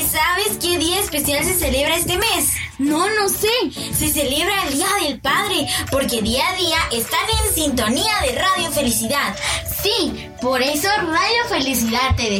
¿sabes qué día especial se celebra este mes? No sé. Se celebra el Día del Padre, porque día a día están en sintonía de Radio Felicidad. Sí, por eso Radio Felicidad te